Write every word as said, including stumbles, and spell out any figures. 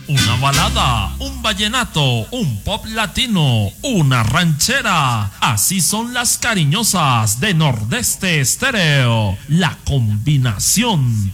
una balada, un vallenato, un pop latino, una ranchera. Así son las cariñosas de Nordeste Estéreo. La combinación